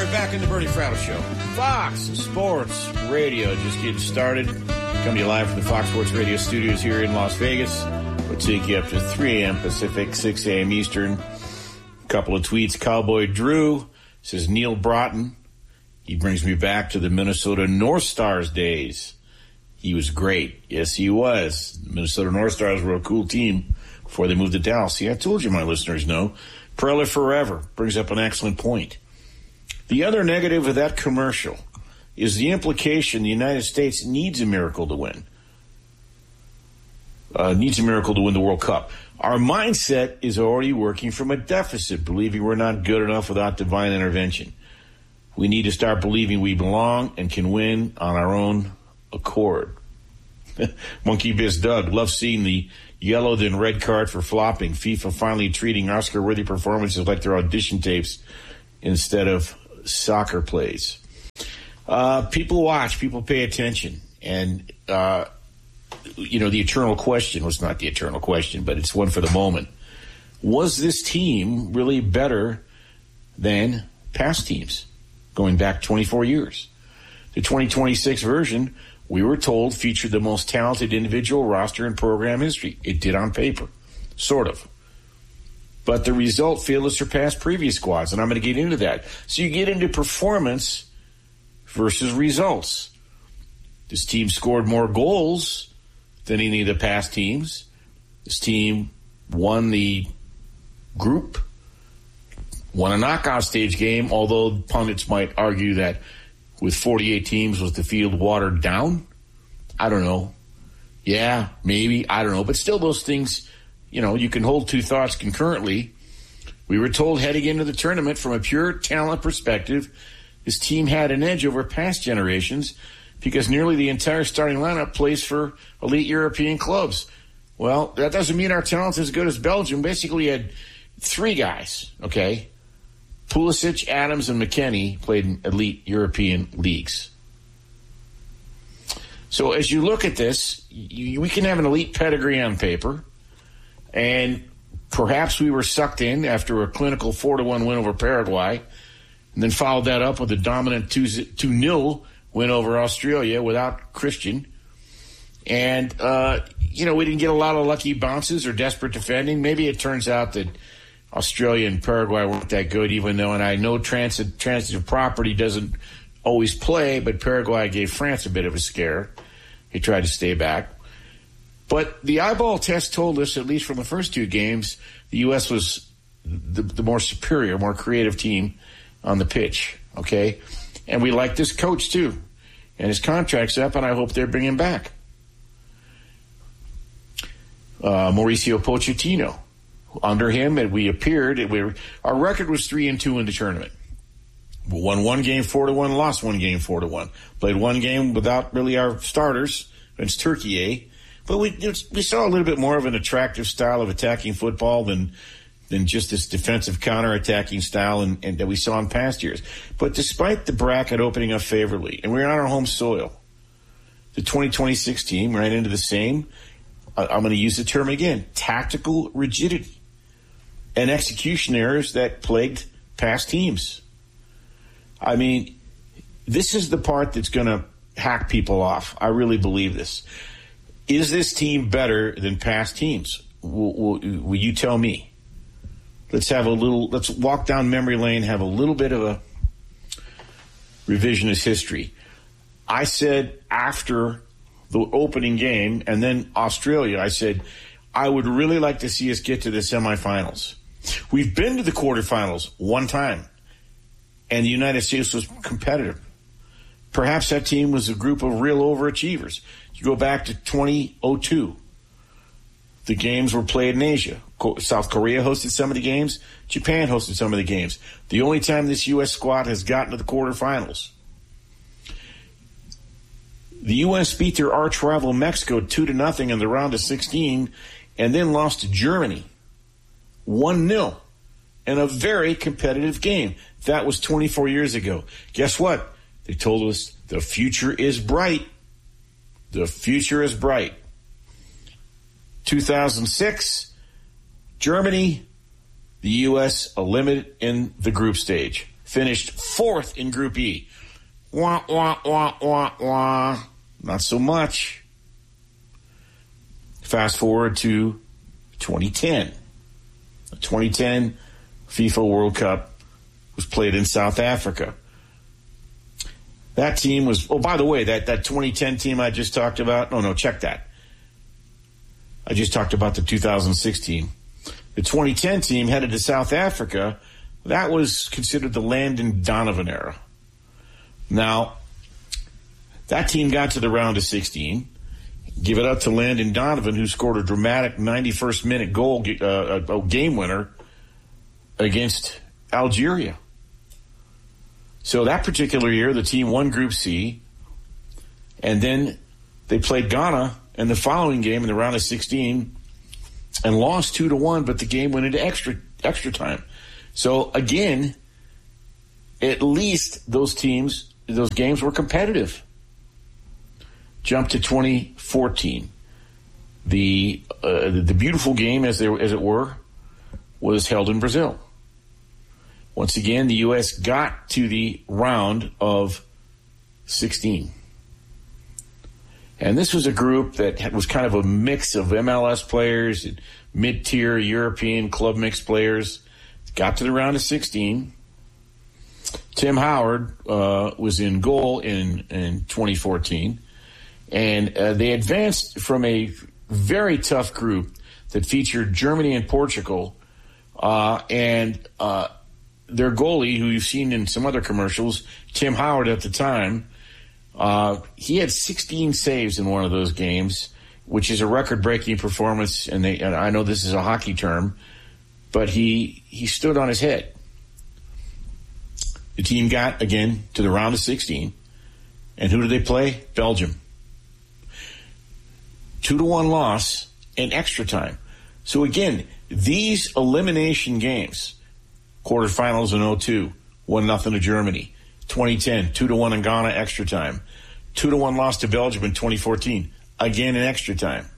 We're back in the Bernie Fratto Show. Fox Sports Radio just getting started. Coming to you live from the Fox Sports Radio studios here in Las Vegas. We'll take you up to 3 a.m. Pacific, 6 a.m. Eastern. A couple of tweets. Cowboy Drew says, Neil Broughton. He brings me back to the Minnesota North Stars days. He was great. Yes, he was. The Minnesota North Stars were a cool team before they moved to Dallas. See, I told you my listeners know. Preller Forever brings up an excellent point. The other negative of that commercial is the implication the United States needs a miracle to win. Needs a miracle to win the World Cup. Our mindset is already working from a deficit, believing we're not good enough without divine intervention. We need to start believing we belong and can win on our own accord. Monkey Biz Doug loves seeing the yellow then red card for flopping. FIFA finally treating Oscar-worthy performances like their audition tapes instead of soccer plays. People watch, people pay attention, and the eternal question was not the eternal question, but it's one for the moment. Was this team really better than past teams going back 24 years? The 2026 version, we were told, featured the most talented individual roster in program history. It did on paper, sort of. But the result failed to surpass previous squads, and I'm going to get into that. So you get into performance versus results. This team scored more goals than any of the past teams. This team won the group, won a knockout stage game, although pundits might argue that with 48 teams, was the field watered down? I don't know. Yeah, maybe. I don't know. But still, those things, you can hold two thoughts concurrently. We were told heading into the tournament from a pure talent perspective, this team had an edge over past generations because nearly the entire starting lineup plays for elite European clubs. Well, that doesn't mean our talent's as good as Belgium. Basically, we had 3 guys, okay? Pulisic, Adams, and McKennie played in elite European leagues. So as you look at this, we can have an elite pedigree on paper, and perhaps we were sucked in after a clinical 4-1 win over Paraguay, and then followed that up with a dominant 2-0 win over Australia without Christian. And, we didn't get a lot of lucky bounces or desperate defending. Maybe it turns out that Australia and Paraguay weren't that good, even though, and I know transitive property doesn't always play, but Paraguay gave France a bit of a scare. He tried to stay back. But the eyeball test told us, at least from the first 2 games, the U.S. was the more superior, more creative team on the pitch, okay? And we like this coach, too. And his contract's up, and I hope they're bringing him back. Mauricio Pochettino. Under him, and we appeared, our record was 3-2 in the tournament. We won 1 game 4-1, lost 1 game 4-1. Played 1 game without really our starters against Turkey, But we saw a little bit more of an attractive style of attacking football than just this defensive counter-attacking style and that we saw in past years. But despite the bracket opening up favorably, and we're on our home soil, the 2026 team ran into the same, I'm going to use the term again, tactical rigidity and execution errors that plagued past teams. I mean, this is the part that's going to hack people off. I really believe this. Is this team better than past teams? Will you tell me? Let's walk down memory lane, have a little bit of a revisionist history. I said after the opening game and then Australia, I said, I would really like to see us get to the semifinals. We've been to the quarterfinals 1 time, and the United States was competitive. Perhaps that team was a group of real overachievers. You go back to 2002. The games were played in Asia. South Korea hosted some of the games. Japan hosted some of the games. The only time this U.S. squad has gotten to the quarterfinals. The U.S. beat their arch rival Mexico 2-0 in the round of 16 and then lost to Germany 1-0 in a very competitive game. That was 24 years ago. Guess what? They told us the future is bright. The future is bright. 2006, Germany, the U.S. eliminated in the group stage. finished fourth in Group E. Wah, wah, wah, wah, wah. Not so much. Fast forward to 2010. The 2010 FIFA World Cup was played in South Africa. That team was, oh, by the way, that 2010 team I just talked about, no, check that. I just talked about the 2016. The 2010 team headed to South Africa. That was considered the Landon Donovan era. Now, that team got to the round of 16. Give it up to Landon Donovan, who scored a dramatic 91st minute goal, a game winner against Algeria. So that particular year, the team won Group C, and then they played Ghana in the following game in the round of 16 and lost 2-1, but the game went into extra time. So again, at least those games were competitive. Jump to 2014. The beautiful game, as it were, was held in Brazil. Once again, the U.S. got to the round of 16. And this was a group that was kind of a mix of MLS players and mid-tier European club mix players. Got to the round of 16. Tim Howard was in goal in 2014. And they advanced from a very tough group that featured Germany and Portugal. Their goalie, who you've seen in some other commercials, Tim Howard at the time, he had 16 saves in one of those games, which is a record-breaking performance. And I know this is a hockey term, but he stood on his head. The team got, again, to the round of 16. And who did they play? Belgium. 2-1 loss in extra time. So again, these elimination games, quarterfinals in 2002, 1-0 to Germany. 2010, 2-1 in Ghana, extra time. 2-1 loss to Belgium in 2014, again in extra time.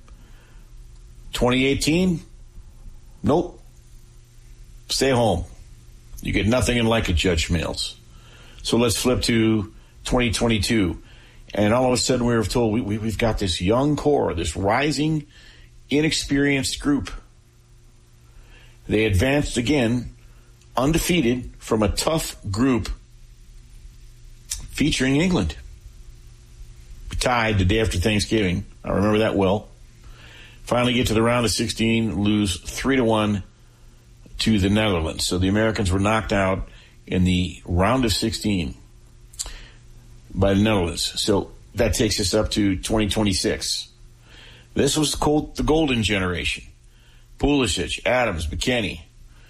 2018, nope. Stay home. You get nothing and like it, Judge Schmaltz. So let's flip to 2022. And all of a sudden we were told we've got this young core, this rising, inexperienced group. They advanced again, undefeated, from a tough group featuring England. Tied the day after Thanksgiving. I remember that well. Finally get to the round of 16, lose 3-1 to the Netherlands. So the Americans were knocked out in the round of 16 by the Netherlands. So that takes us up to 2026. This was the golden generation. Pulisic, Adams, McKennie.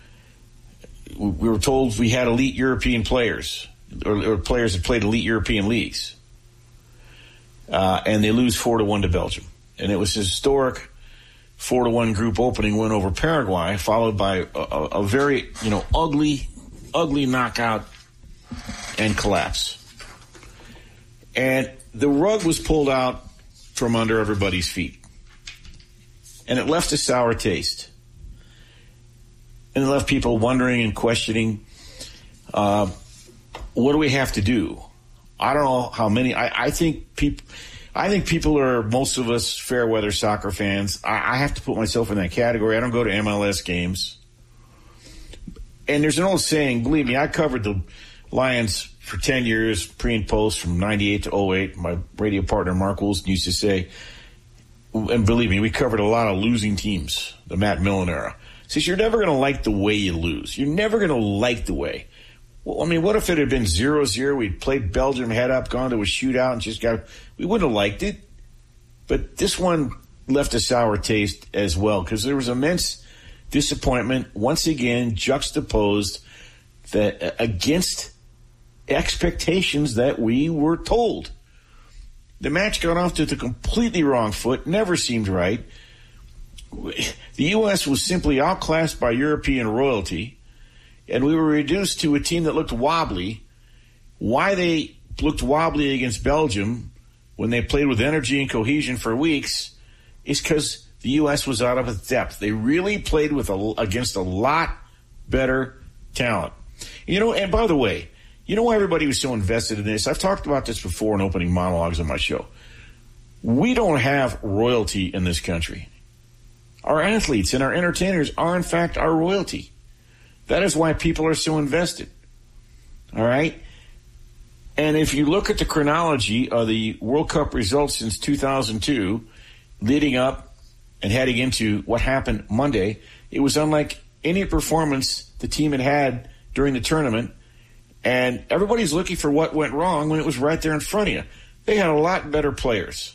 We were told we had elite European players, or players that played elite European leagues. And they lose 4-1 to Belgium. And it was a historic 4-1 group opening win over Paraguay, followed by a very, ugly knockout and collapse. And the rug was pulled out from under everybody's feet. And it left a sour taste. And it left people wondering and questioning, what do we have to do? I don't know how many. I think people are, most of us, fair weather soccer fans. I have to put myself in that category. I don't go to MLS games. And there's an old saying, believe me, I covered the Lions for 10 years, pre and post, from 98 to 08. My radio partner, Mark Wilson, used to say, and believe me, we covered a lot of losing teams, the Matt Millen era. Says, you're never going to like the way you lose. You're never going to like the way. Well, I mean, what if it had been 0-0? We'd played Belgium head up, gone to a shootout, and we wouldn't have liked it. But this one left a sour taste as well, because there was immense disappointment, once again juxtaposed against expectations that we were told. The match got off to the completely wrong foot, never seemed right. The U.S. was simply outclassed by European royalty, and we were reduced to a team that looked wobbly. Why they looked wobbly against Belgium when they played with energy and cohesion for weeks is because the U.S. was out of its depth. They really played against a lot better talent. And by the way, You know why everybody was so invested in this? I've talked about this before in opening monologues on my show. We don't have royalty in this country. Our athletes and our entertainers are, in fact, our royalty. That is why people are so invested. All right? And if you look at the chronology of the World Cup results since 2002, leading up and heading into what happened Monday, it was unlike any performance the team had during the tournament. And everybody's looking for what went wrong when it was right there in front of you. They had a lot better players.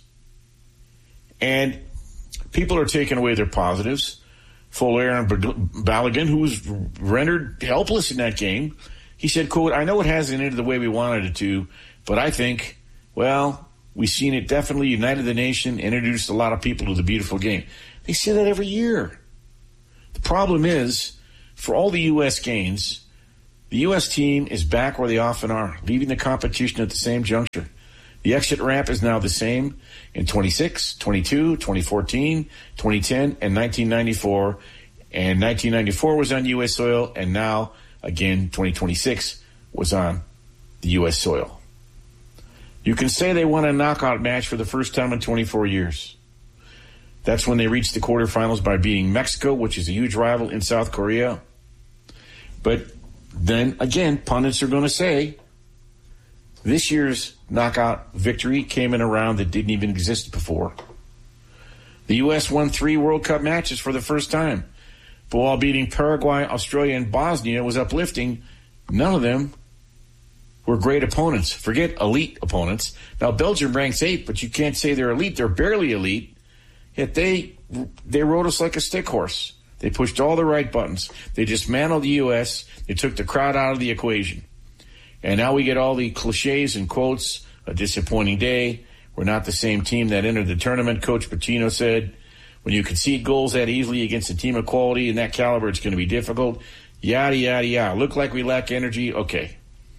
And people are taking away their positives. Folarin Balogun, who was rendered helpless in that game, he said, quote, "I know it hasn't ended the way we wanted it to, but I think, well, we've seen it definitely united the nation, introduced a lot of people to the beautiful game." They say that every year. The problem is, for all the U.S. gains, the U.S. team is back where they often are, leaving the competition at the same juncture. The exit ramp is now the same in 26, 22, 2014, 2010, and 1994. And 1994 was on U.S. soil, and now, again, 2026 was on the U.S. soil. You can say they won a knockout match for the first time in 24 years. That's when they reached the quarterfinals by beating Mexico, which is a huge rival in South Korea. But then, again, pundits are going to say this year's knockout victory came in a round that didn't even exist before. The U.S. won 3 World Cup matches for the first time. But while beating Paraguay, Australia, and Bosnia was uplifting, none of them were great opponents. Forget elite opponents. Now, Belgium ranks 8th, but you can't say they're elite. They're barely elite. Yet they rode us like a stick horse. They pushed all the right buttons. They dismantled the U.S. They took the crowd out of the equation. And now we get all the cliches and quotes, a disappointing day. We're not the same team that entered the tournament. Coach Pitino said, when you concede goals that easily against a team of quality and that caliber, it's going to be difficult. Yada, yada, yada. Look like we lack energy. Okay.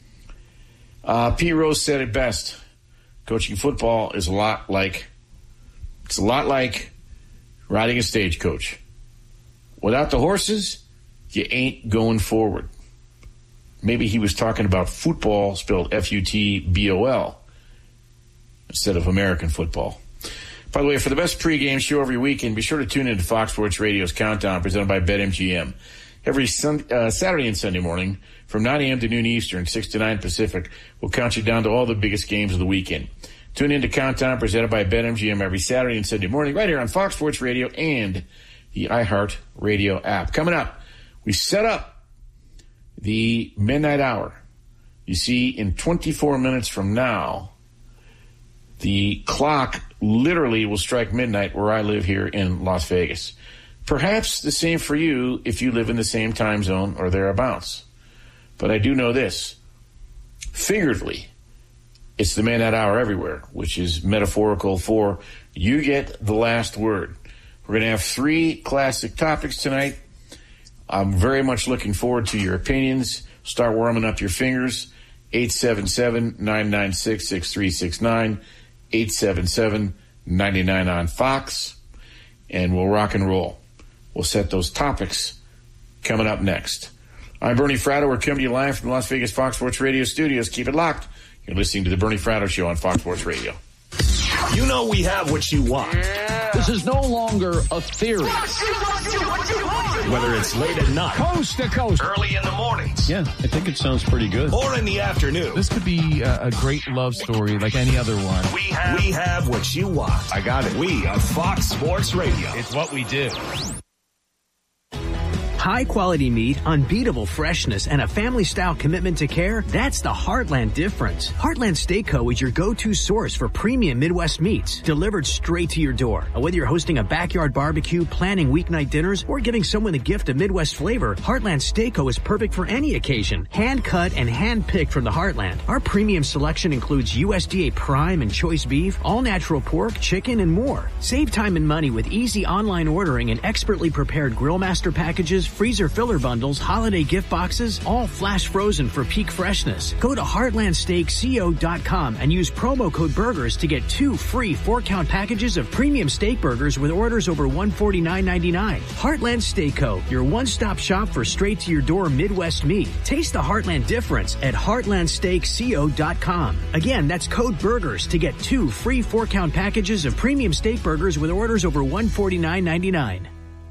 Pete Rose said it best. Coaching football is a lot like riding a stagecoach. Without the horses, you ain't going forward. Maybe he was talking about football spelled F-U-T-B-O-L instead of American football. By the way, for the best pregame show every weekend, be sure to tune in to Fox Sports Radio's Countdown presented by BetMGM. Every Saturday and Sunday morning from 9 a.m. to noon Eastern, 6 to 9 Pacific, we'll count you down to all the biggest games of the weekend. Tune in to Countdown presented by BetMGM every Saturday and Sunday morning right here on Fox Sports Radio and the iHeart Radio app. Coming up, we set up the midnight hour. You see, in 24 minutes from now, the clock literally will strike midnight where I live here in Las Vegas. Perhaps the same for you if you live in the same time zone or thereabouts. But I do know this. Figuratively, it's the midnight hour everywhere, which is metaphorical for you get the last word. We're going to have 3 classic topics tonight. I'm very much looking forward to your opinions. Start warming up your fingers. 877-996-6369. 877-99 on Fox. And we'll rock and roll. We'll set those topics coming up next. I'm Bernie Fratto. We're coming to you live from the Las Vegas Fox Sports Radio studios. Keep it locked. You're listening to the Bernie Fratto Show on Fox Sports Radio. You know we have what you want. Yeah. This is no longer a theory. Whether it's late at night, coast to coast, early in the mornings. Yeah, I think it sounds pretty good. Or in the afternoon. This could be a great love story like any other one. We have what you want. I got it. We are Fox Sports Radio. It's what we do. High quality meat, unbeatable freshness, and a family-style commitment to care, that's the Heartland difference. Heartland Steak Co. is your go-to source for premium Midwest meats, delivered straight to your door. Whether you're hosting a backyard barbecue, planning weeknight dinners, or giving someone a gift of Midwest flavor, Heartland Steak Co. is perfect for any occasion. Hand-cut and hand-picked from the Heartland. Our premium selection includes USDA prime and choice beef, all-natural pork, chicken, and more. Save time and money with easy online ordering and expertly prepared Grill Master packages freezer filler bundles, holiday gift boxes, all flash frozen for peak freshness. Go to heartlandsteakco.com and use promo code BURGERS to get 2 free 4-count packages of premium steak burgers with orders over $149.99. Heartland Steak Co., your one-stop shop for straight-to-your-door Midwest meat. Taste the Heartland difference at heartlandsteakco.com. Again, that's code BURGERS to get 2 free 4-count packages of premium steak burgers with orders over $149.99.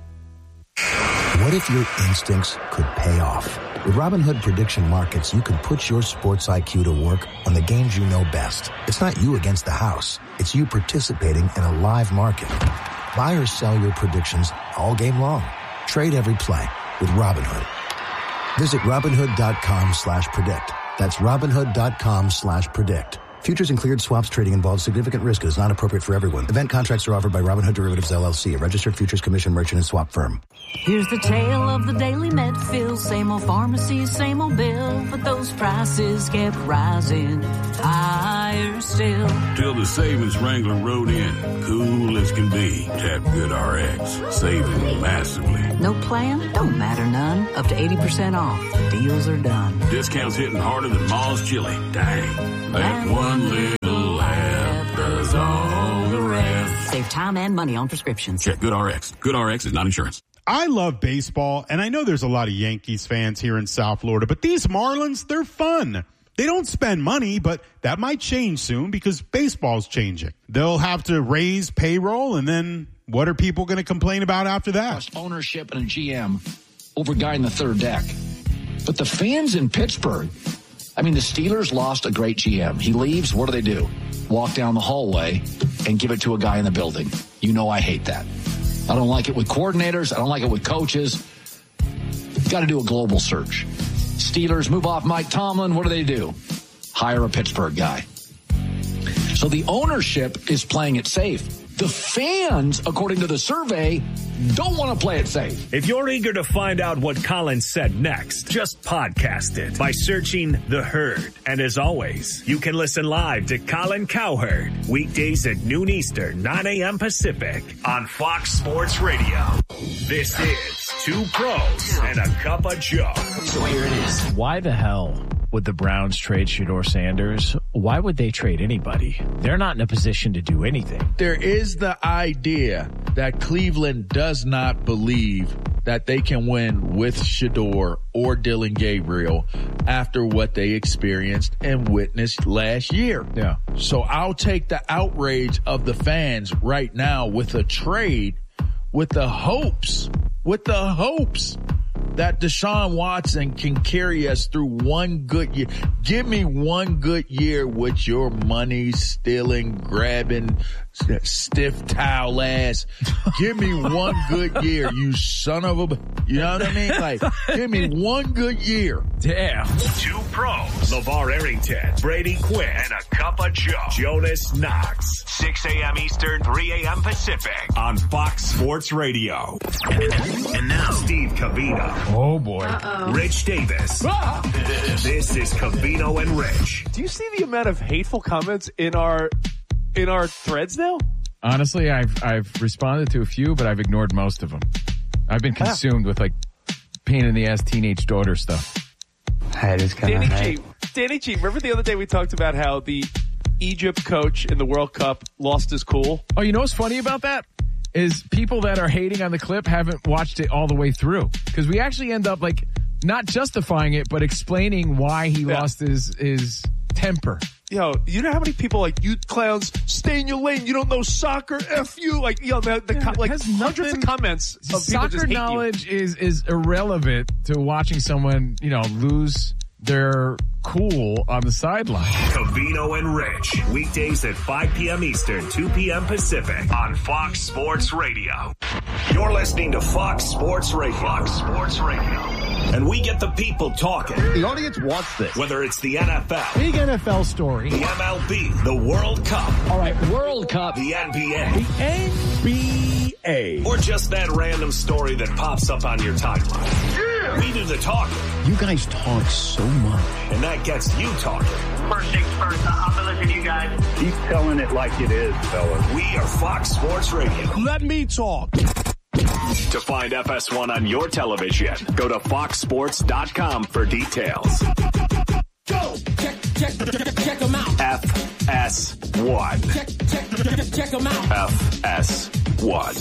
What if your instincts could pay off? With Robinhood Prediction Markets, you can put your sports IQ to work on the games you know best. It's not you against the house. It's you participating in a live market. Buy or sell your predictions all game long. Trade every play with Robinhood. Visit Robinhood.com/predict. That's Robinhood.com/predict. Futures and cleared swaps trading involves significant risk and is not appropriate for everyone. Event contracts are offered by Robinhood Derivatives LLC, a registered futures commission merchant and swap firm. Here's the tale of the daily Medfield. Same old pharmacy, same old bill, but those prices kept rising higher still. Till the savings Wrangler rode in, cool as can be. Tap GoodRx, saving massively. No plan? Don't matter none. Up to 80% off. Deals are done. Discounts hitting harder than Ma's chili. Dang. That one little app does all the rest. Save time and money on prescriptions. Check GoodRx. GoodRx is not insurance. I love baseball, and I know there's a lot of Yankees fans here in South Florida, but these Marlins, they're fun. They don't spend money, but that might change soon because baseball's changing. They'll have to raise payroll, and then what are people going to complain about after that? Ownership and a GM over guy in the third deck. But the fans in Pittsburgh, I mean, the Steelers lost a great GM. He leaves, what do? Walk down the hallway and give it to a guy in the building. You know I hate that. I don't like it with coordinators. I don't like it with coaches. Got to do a global search. Steelers move off Mike Tomlin. What do? Hire a Pittsburgh guy. So the ownership is playing it safe. The fans, according to the survey, don't want to play it safe. If you're eager to find out what Colin said next, just podcast it by searching The Herd. And as always, you can listen live to Colin Cowherd weekdays at noon Eastern, 9 a.m. Pacific on Fox Sports Radio. This is Two Pros and a Cup of Joe. So here it is. Why the hell would the Browns trade Shedeur Sanders? Why would they trade anybody? They're not in a position to do anything. There is the idea that Cleveland does not believe that they can win with Shedeur or Dillon Gabriel after what they experienced and witnessed last year. Yeah. So I'll take the outrage of the fans right now with a trade with the hopes that Deshaun Watson can carry us through one good year. Give me one good year with your money stealing, grabbing, stiff towel ass. Give me one good year, you son of a, you know what I mean? Like, give me one good year. Damn. Two Pros. LeVar Arrington, Brady Quinn, and a Cup of Joe. Jonas Knox. 6 a.m. Eastern, 3 a.m. Pacific on Fox Sports Radio. And now, Steve Covino. Oh, boy. Rich Davis. This is Covino and Rich. Do you see the amount of hateful comments in our threads now? Honestly, I've responded to a few, but I've ignored most of them. I've been consumed with like pain in the ass teenage daughter stuff. Danny G, remember the other day we talked about how the Egypt coach in the World Cup lost his cool? Oh, you know what's funny about that? Is people that are hating on the clip haven't watched it all the way through. Because we actually end up like not justifying it, but explaining why he lost his temper. Yo, you know how many people like, you clowns, stay in your lane, you don't know soccer, F you, like, yo, hundreds of comments of people just hate knowledge is irrelevant to watching someone, lose their cool on the sideline. Covino and Rich, weekdays at 5 p.m. Eastern, 2 p.m. Pacific on Fox Sports Radio. You're listening to Fox Sports Radio. Fox Sports Radio. And we get the people talking. The audience wants this. Whether it's the NFL. Big NFL story. The MLB. The World Cup. All right, World Cup. The NBA. The NBA. Or just that random story that pops up on your timeline. Yeah. We do the talking. You guys talk so much. And that gets you talking. First things first, I'm going to listen to you guys. Keep telling it like it is, fellas. We are Fox Sports Radio. Let me talk. To find FS1 on your television, go to foxsports.com for details. Go! Check them out. FS1. Check them out. FS1.